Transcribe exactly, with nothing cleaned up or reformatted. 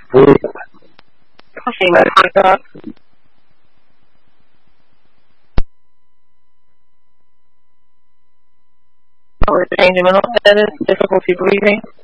Pushing my contact. We're changing mental status, difficulty breathing.